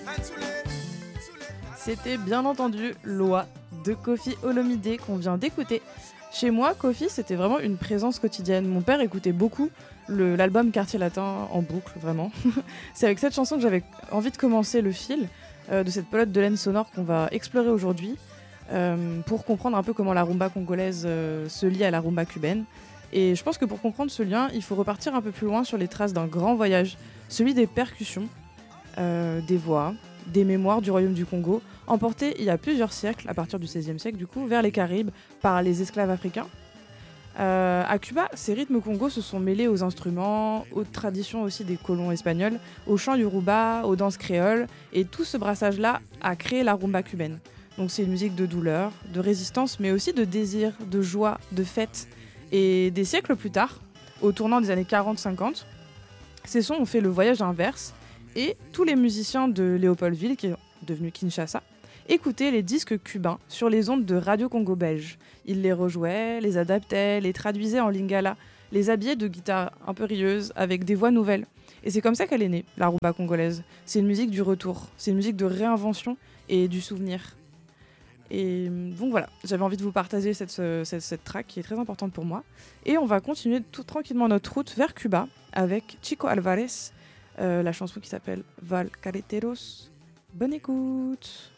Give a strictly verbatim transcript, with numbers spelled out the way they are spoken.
C'était bien entendu Loi de Koffi Olomidé qu'on vient d'écouter. Chez moi, Koffi, c'était vraiment une présence quotidienne. Mon père écoutait beaucoup le, l'album Quartier Latin en boucle, vraiment. C'est avec cette chanson que j'avais envie de commencer le fil euh, de cette pelote de laine sonore qu'on va explorer aujourd'hui euh, pour comprendre un peu comment la rumba congolaise euh, se lie à la rumba cubaine. Et je pense que pour comprendre ce lien, il faut repartir un peu plus loin sur les traces d'un grand voyage, celui des percussions, euh, des voix, des mémoires du royaume du Congo, emportés il y a plusieurs siècles, à partir du seizième siècle du coup, vers les Caraïbes par les esclaves africains. Euh, à Cuba, ces rythmes congos se sont mêlés aux instruments, aux traditions aussi des colons espagnols, aux chants yoruba, aux danses créoles, et tout ce brassage-là a créé la rumba cubaine. Donc c'est une musique de douleur, de résistance, mais aussi de désir, de joie, de fête. Et des siècles plus tard, au tournant des années quarante cinquante, ces sons ont fait le voyage inverse, et tous les musiciens de Léopoldville, qui est devenu Kinshasa, écoutaient les disques cubains sur les ondes de Radio Congo belge. Ils les rejouaient, les adaptaient, les traduisaient en lingala, les habillaient de guitares un peu rieuses, avec des voix nouvelles. Et c'est comme ça qu'elle est née, la rumba congolaise. C'est une musique du retour, c'est une musique de réinvention et du souvenir. Et donc voilà, j'avais envie de vous partager cette, cette, cette track qui est très importante pour moi. Et on va continuer tout tranquillement notre route vers Cuba avec Chico Alvarez, euh, la chanson qui s'appelle Val Carreteros. Bonne écoute!